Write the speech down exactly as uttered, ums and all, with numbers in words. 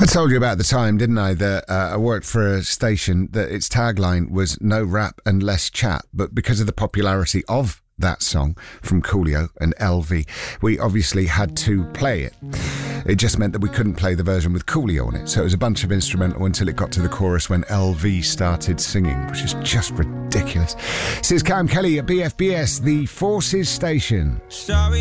I told you about the time, didn't I, that uh, I worked for a station that its tagline was no rap and less chat, but because of the popularity of that song from Coolio and L V, we obviously had to play it. It just meant that we couldn't play the version with Coolio on it, so it was a bunch of instrumental until it got to the chorus when L V started singing, which is just ridiculous. This is Cam Kelly at B F B S, the Forces Station. Sorry